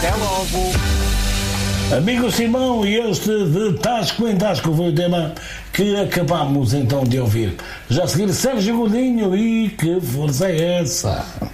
Até logo. Amigo Simão, e este de Tasco em Tasco foi o tema que acabamos então de ouvir. Já a seguir Sérgio Godinho e que força é essa?